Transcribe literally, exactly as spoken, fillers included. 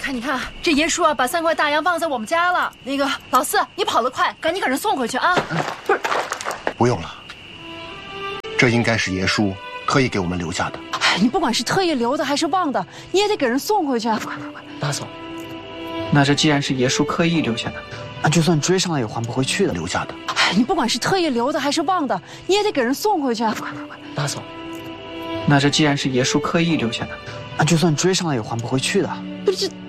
看，你看，这爷叔啊，把三块大洋忘在我们家了。那个老四，你跑得快，赶紧给人送回去啊！不是， 不用了，这应该是爷叔特意给我们留下的。 哎，你不管是特意留的还是忘的，你也得给人送回去啊！快快快！ 大嫂，那这既然是爷叔刻意留下的，那就算追上了也还不回去的。 留下的。 哎，你不管是特意留的还是忘的，你也得给人送回去啊！快快快！ 大嫂，那这既然是爷叔刻意留下的，那就算追上了也还不回去的。 不是这。